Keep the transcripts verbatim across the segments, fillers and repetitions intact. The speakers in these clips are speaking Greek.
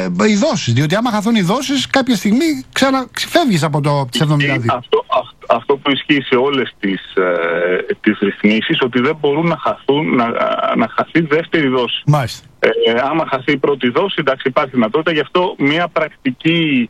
ε, οι δόσεις. Διότι άμα χαθούν οι δόσεις, κάποια στιγμή ξαναξεφεύγεις από το εβδομήντα δύο. Αυτό, αυτό, αυτό που ισχύει σε όλες τις, ε, τις ρυθμίσεις, ότι δεν μπορούν να, χαθούν, να, να χαθεί δεύτερη δόση. Μάλιστα. Ε, άμα χαθεί η πρώτη δόση, εντάξει, υπάρχει δυνατότητα. Γι' αυτό μια πρακτική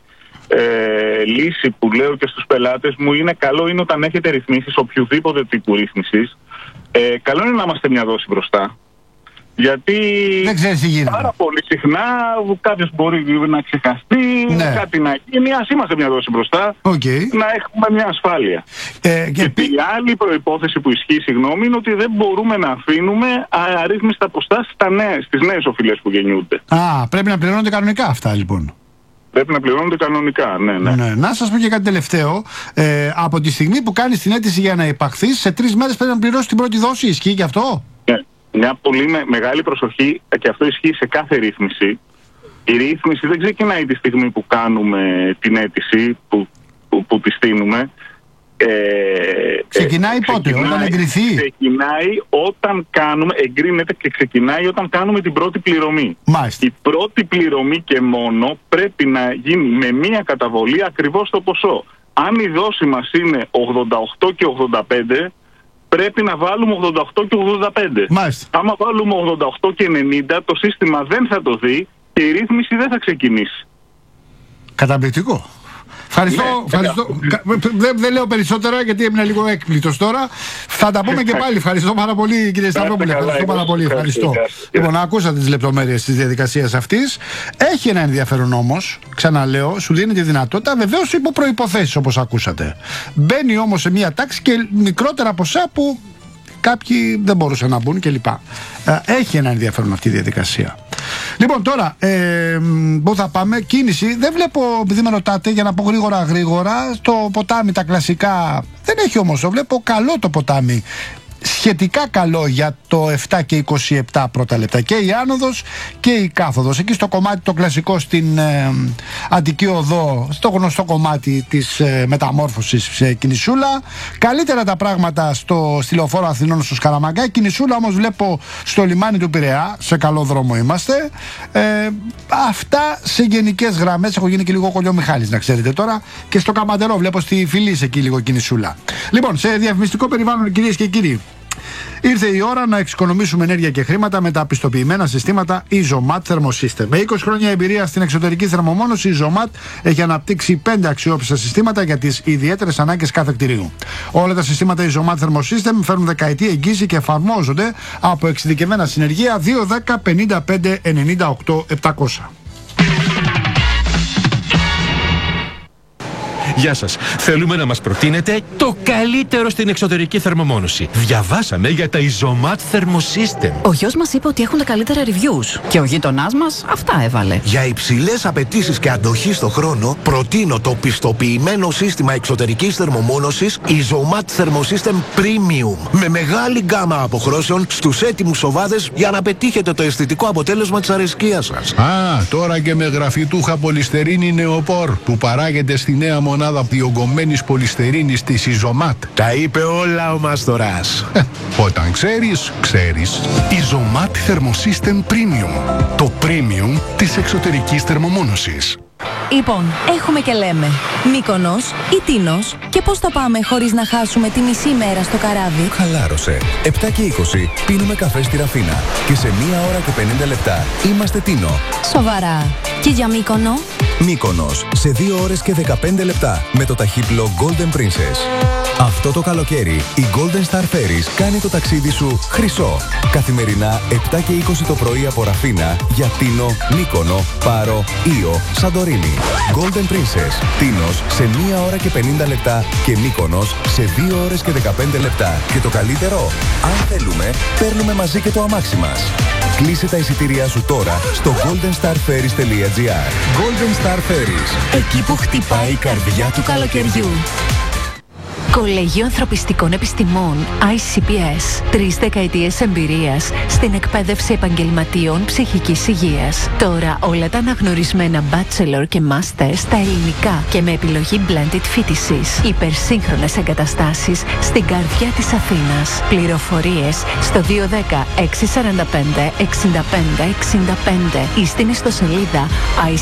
ε, λύση που λέω και στους πελάτες μου είναι καλό είναι όταν έχετε ρυθμίσεις, οποιοδήποτε τύπου ρύθμισης, ε, καλό είναι να είμαστε μια δόση μπροστά. Γιατί δεν ξέρεις τι γίνεται. Πάρα πολύ συχνά κάποιος μπορεί να ξεχαστεί, ναι. κάτι να γίνει. Ας είμαστε μια δόση μπροστά, okay. να έχουμε μια ασφάλεια. Ε, και και η άλλη προϋπόθεση που ισχύει, συγγνώμη, είναι ότι δεν μπορούμε να αφήνουμε αρρύθμιστα ποσά στις νέες οφειλές που γεννιούνται. Α, πρέπει να πληρώνονται κανονικά αυτά λοιπόν. Πρέπει να πληρώνονται κανονικά, ναι, ναι. ναι. Να σας πω και κάτι τελευταίο. Ε, από τη στιγμή που κάνεις την αίτηση για να υπαχθείς, σε τρεις μέρες πρέπει να πληρώσεις την πρώτη δόση. Ισχύει και αυτό? Ναι. Μια πολύ με, μεγάλη προσοχή, και αυτό ισχύει σε κάθε ρύθμιση. Η ρύθμιση δεν ξεκινάει τη στιγμή που κάνουμε την αίτηση, που, που, που τη στείλουμε. Ε, ξεκινάει ε, πότε, όταν εγκριθεί? Ξεκινάει όταν κάνουμε, εγκρίνεται και ξεκινάει όταν κάνουμε την πρώτη πληρωμή. Μάλιστα. Η πρώτη πληρωμή και μόνο πρέπει να γίνει με μία καταβολή ακριβώς το ποσό. Αν η δόση μας είναι ογδόντα οκτώ και ογδόντα πέντε, πρέπει να βάλουμε ογδόντα οκτώ και ογδόντα πέντε. Μάλιστα. Άμα βάλουμε ογδόντα οκτώ και ενενήντα, το σύστημα δεν θα το δει και η ρύθμιση δεν θα ξεκινήσει. Καταπληκτικό. Ευχαριστώ. Ναι, ευχαριστώ. Δεν, δεν λέω περισσότερα γιατί έμεινα λίγο έκπληκτος τώρα. Θα τα πούμε και πάλι. Ευχαριστώ πάρα πολύ, κύριε Σταυρόπουλε. Ευχαριστώ πάρα πολύ. Ευχαριστώ. Λοιπόν, ακούσατε τις λεπτομέρειες της διαδικασίας αυτής. Έχει ένα ενδιαφέρον όμως, ξαναλέω, σου δίνει τη δυνατότητα, βεβαίως υπό προϋποθέσεις όπως ακούσατε. Μπαίνει όμως σε μια τάξη και μικρότερα ποσά που κάποιοι δεν μπορούσαν να μπουν κλπ. Έχει ένα ενδιαφέρον αυτή η διαδικασία. Λοιπόν, τώρα, ε, πού θα πάμε? Κίνηση. Δεν βλέπω, επειδή με ρωτάτε, για να πω γρήγορα γρήγορα, το ποτάμι τα κλασικά. Δεν έχει όμως, το βλέπω καλό το ποτάμι. Σχετικά καλό για το επτά και είκοσι επτά πρώτα λεπτά. Και η άνοδος και η κάθοδος. Εκεί στο κομμάτι το κλασικό στην ε, Αττική Οδό, στο γνωστό κομμάτι της ε, μεταμόρφωσης ε, Κινησούλα. Καλύτερα τα πράγματα στο, στη Λεωφόρο Αθηνών, στο Σκαραμαγκά. Κινησούλα όμως βλέπω στο λιμάνι του Πειραιά. Σε καλό δρόμο είμαστε. Ε, αυτά σε γενικές γραμμές. Έχω γίνει και λίγο κολλιό Μιχάλης, να ξέρετε τώρα. Και στο Καματερό βλέπω στη Φιλής εκεί λίγο Κινησούλα. Λοιπόν, σε διαφημιστικό περιβάλλον, κυρίες και κύριοι, ήρθε η ώρα να εξοικονομήσουμε ενέργεια και χρήματα με τα πιστοποιημένα συστήματα Isomat Thermosystem. Με είκοσι χρόνια εμπειρία στην εξωτερική θερμομόνωση, η Isomat έχει αναπτύξει πέντε αξιόπιστα συστήματα για τις ιδιαίτερες ανάγκες κάθε κτηρίου. Όλα τα συστήματα Isomat Thermosystem φέρνουν δεκαετή εγγύηση και εφαρμόζονται από εξειδικευμένα συνεργεία δύο δέκα πενήντα πέντε ενενήντα οκτώ επτακόσια. Γεια σας. Θέλουμε να μας προτείνετε το καλύτερο στην εξωτερική θερμομόνωση. Διαβάσαμε για τα Isomat Thermosystem. Ο γιος μας είπε ότι έχουν τα καλύτερα reviews. Και ο γείτονάς μας αυτά έβαλε. Για υψηλές απαιτήσεις και αντοχή στο χρόνο, προτείνω το πιστοποιημένο σύστημα εξωτερικής θερμομόνωσης Isomat Thermosystem Premium. Με μεγάλη γκάμα αποχρώσεων στους έτοιμους σοβάδες για να πετύχετε το αισθητικό αποτέλεσμα της αρεσκίας σας. Α, τώρα και με γραφιτούχα πολυστερίνη νεοπόρ που παράγεται στη νέα μονάδα διογκωμένης πολυστερίνης της Isomat. Τα είπε όλα ο Μάστορας. Ε, όταν ξέρεις, ξέρεις. Isomat Thermosystem Premium. Το premium της εξωτερικής θερμομόνωσης. Λοιπόν, έχουμε και λέμε Μύκονος ή Τίνος. Και πώς θα πάμε χωρίς να χάσουμε τη μισή μέρα στο καράβι? Χαλάρωσε. επτά και είκοσι πίνουμε καφέ στη Ραφίνα. Και σε μία ώρα και πενήντα λεπτά είμαστε Τίνο. Σοβαρά. Και για Μύκονο? Μύκονος σε δύο ώρες και δεκαπέντε λεπτά με το ταχύπλο Golden Princess. Αυτό το καλοκαίρι η Golden Star Ferries κάνει το ταξίδι σου χρυσό. Καθημερινά επτά και είκοσι το πρωί από Ραφίνα για Τίνο, Μύκονο, Πάρο, Ήο, Σαντορίνη. Golden Princess, Τίνος σε μία ώρα και πενήντα λεπτά και Μύκονος σε δύο ώρες και δεκαπέντε λεπτά. Και το καλύτερο, αν θέλουμε, παίρνουμε μαζί και το αμάξι μας. Κλείσε τα εισιτήριά σου τώρα στο golden star ferries τελεία gr. Golden Star Ferries. Εκεί που χτυπάει η καρδιά του καλοκαιριού. Κολέγιο Ανθρωπιστικών Επιστημών άι σι πι ες. Τρεις δεκαετίες εμπειρίας στην εκπαίδευση επαγγελματίων ψυχικής υγείας. Τώρα όλα τα αναγνωρισμένα bachelor και master στα ελληνικά και με επιλογή blended φοιτησης. Υπερσύγχρονες εγκαταστάσεις στην καρδιά της Αθήνας. Πληροφορίες στο δύο ένα μηδέν έξι τέσσερα πέντε έξι πέντε έξι πέντε ή στην ιστοσελίδα άι